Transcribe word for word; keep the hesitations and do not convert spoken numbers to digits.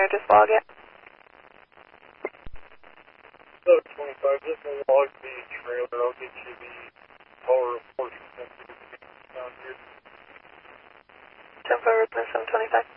or just log it? seven twenty-five, just log the trailer. I'll get you the power report down here. ten four, seven twenty-five.